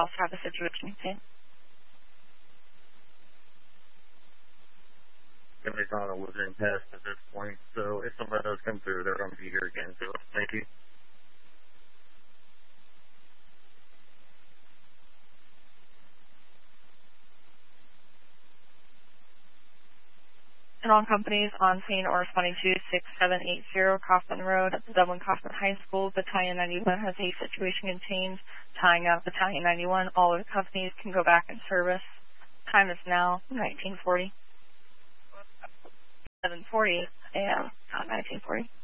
also have a situation contained. Somebody's on a Lutheran test at this point, so if somebody does come through, they're going to be here again. So thank you. And all companies on scene or responding to 6780 Kaufman Road at the Dublin Kaufman High School. Battalion 91 has a situation contained, tying up Battalion 91. All of the companies can go back in service. Time is now 1940. 7:40 a.m. 1940.